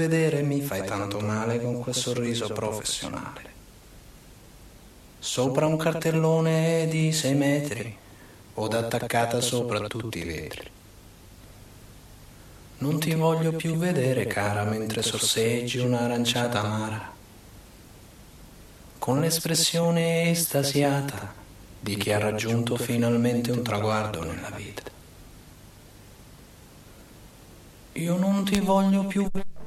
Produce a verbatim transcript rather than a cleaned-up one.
vedere mi fai tanto male con quel sorriso professionale. Sopra un cartellone di sei metri, od attaccata sopra tutti i vetri. Non ti voglio più vedere, cara, mentre sorseggi un'aranciata amara, con l'espressione estasiata di chi ha raggiunto finalmente un traguardo nella vita. Io non ti voglio più vedere